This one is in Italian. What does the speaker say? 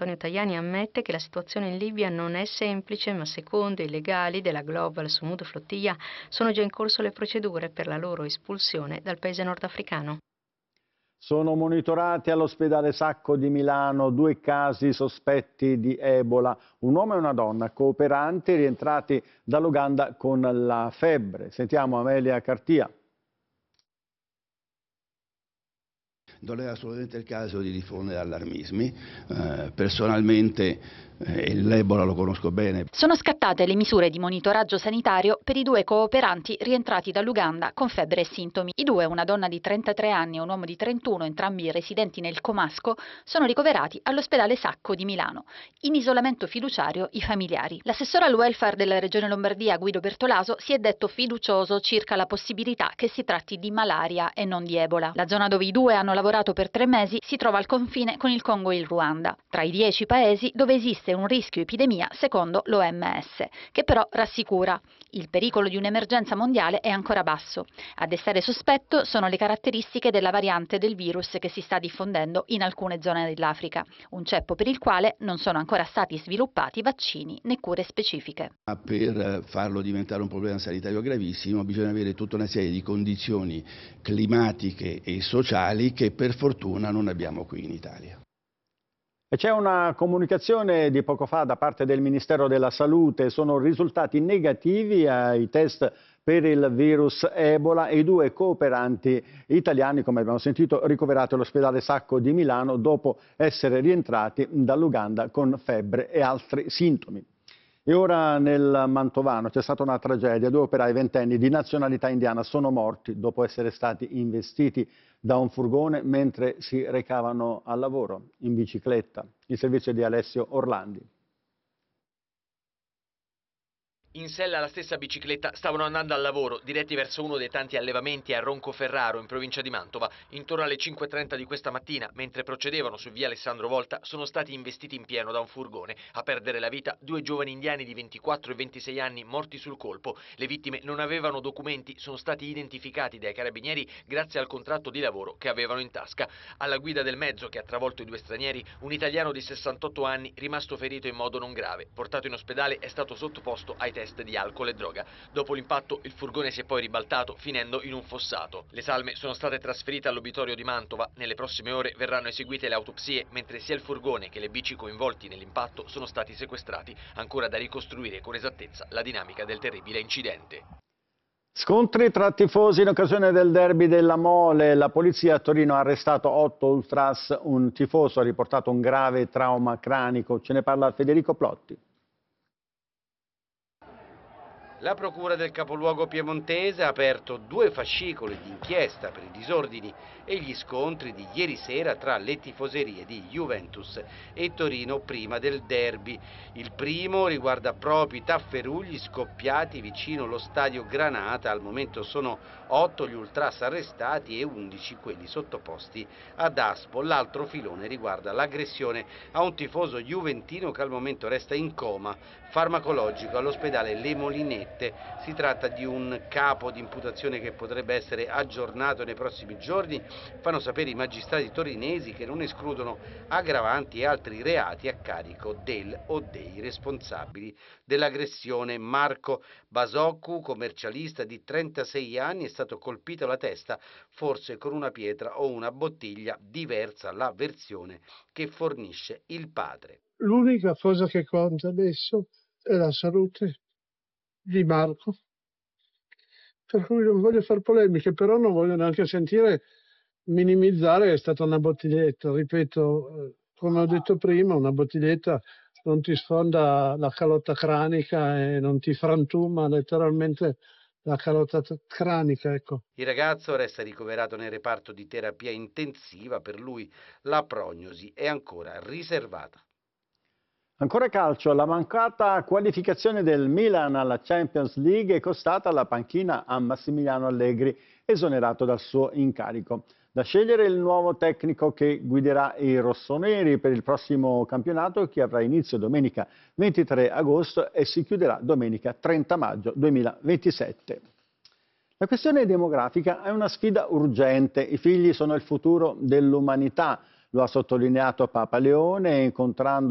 Antonio Tajani ammette che la situazione in Libia non è semplice, ma secondo i legali della Global Sumud Flottiglia sono già in corso le procedure per la loro espulsione dal paese nordafricano. Sono monitorati all'ospedale Sacco di Milano 2 casi sospetti di Ebola, un uomo e una donna cooperanti rientrati dall'Uganda con la febbre. Sentiamo Amelia Cartia. Non è assolutamente il caso di diffondere allarmismi. Personalmente l'Ebola lo conosco bene. Sono scattate le misure di monitoraggio sanitario per i 2 cooperanti rientrati dall'Uganda con febbre e sintomi. I 2, una donna di 33 anni e un uomo di 31, entrambi residenti nel Comasco, sono ricoverati all'ospedale Sacco di Milano. In isolamento fiduciario i familiari. L'assessore al welfare della Regione Lombardia, Guido Bertolaso, si è detto fiducioso circa la possibilità che si tratti di malaria e non di Ebola. La zona dove i 2 hanno lavorato per 3 mesi si trova al confine con il Congo e il Ruanda, tra i 10 paesi dove esiste un rischio epidemia secondo l'OMS, che però rassicura. Il pericolo di un'emergenza mondiale è ancora basso. A destare sospetto sono le caratteristiche della variante del virus che si sta diffondendo in alcune zone dell'Africa, un ceppo per il quale non sono ancora stati sviluppati vaccini né cure specifiche. Ma per farlo diventare un problema sanitario gravissimo bisogna avere tutta una serie di condizioni climatiche e sociali che per fortuna non abbiamo qui in Italia. E c'è una comunicazione di poco fa da parte del Ministero della Salute, sono risultati negativi ai test per il virus Ebola e i 2 cooperanti italiani, come abbiamo sentito, ricoverati all'ospedale Sacco di Milano dopo essere rientrati dall'Uganda con febbre e altri sintomi. E ora nel Mantovano c'è stata una tragedia, 2 operai ventenni di nazionalità indiana sono morti dopo essere stati investiti da un furgone mentre si recavano al lavoro in bicicletta. Il servizio di Alessio Orlandi. In sella alla stessa bicicletta stavano andando al lavoro, diretti verso uno dei tanti allevamenti a Roncoferraro, in provincia di Mantova. Intorno alle 5:30 di questa mattina, mentre procedevano su via Alessandro Volta, sono stati investiti in pieno da un furgone. A perdere la vita 2 giovani indiani di 24 e 26 anni morti sul colpo. Le vittime non avevano documenti, sono stati identificati dai carabinieri grazie al contratto di lavoro che avevano in tasca. Alla guida del mezzo, che ha travolto i 2 stranieri, un italiano di 68 anni rimasto ferito in modo non grave. Portato in ospedale è stato sottoposto ai test di alcol e droga. Dopo l'impatto il furgone si è poi ribaltato finendo in un fossato. Le salme sono state trasferite all'obitorio di Mantova. Nelle prossime ore verranno eseguite le autopsie, mentre sia il furgone che le bici coinvolti nell'impatto sono stati sequestrati. Ancora da ricostruire con esattezza la dinamica del terribile incidente. Scontri tra tifosi in occasione del derby della Mole. La polizia a Torino ha arrestato 8 ultras. Un tifoso ha riportato un grave trauma cranico. Ce ne parla Federico Plotti. La procura del capoluogo piemontese ha aperto 2 fascicoli di inchiesta per i disordini e gli scontri di ieri sera tra le tifoserie di Juventus e Torino prima del derby. Il primo riguarda proprio i tafferugli scoppiati vicino allo stadio Granata. Al momento sono 8 gli ultras arrestati e 11 quelli sottoposti ad Daspo. L'altro filone riguarda l'aggressione a un tifoso juventino che al momento resta in coma farmacologico all'ospedale Le Molinette. Si tratta di un capo di imputazione che potrebbe essere aggiornato nei prossimi giorni. Fanno sapere i magistrati torinesi che non escludono aggravanti e altri reati a carico del o dei responsabili dell'aggressione. Marco Basoccu, commercialista di 36 anni, è stato colpito alla testa, forse con una pietra o una bottiglia, diversa la versione che fornisce il padre. L'unica cosa che conta adesso è la salute di Marco, per cui non voglio fare polemiche, però non voglio neanche sentire minimizzare che è stata una bottiglietta. Ripeto, come ho detto prima, una bottiglietta non ti sfonda la calotta cranica e non ti frantuma letteralmente la calotta cranica, ecco. Il ragazzo resta ricoverato nel reparto di terapia intensiva, per lui la prognosi è ancora riservata. Ancora calcio, la mancata qualificazione del Milan alla Champions League è costata la panchina a Massimiliano Allegri, esonerato dal suo incarico. Da scegliere il nuovo tecnico che guiderà i rossoneri per il prossimo campionato, che avrà inizio domenica 23 agosto e si chiuderà domenica 30 maggio 2027. La questione demografica è una sfida urgente. I figli sono il futuro dell'umanità, lo ha sottolineato Papa Leone incontrando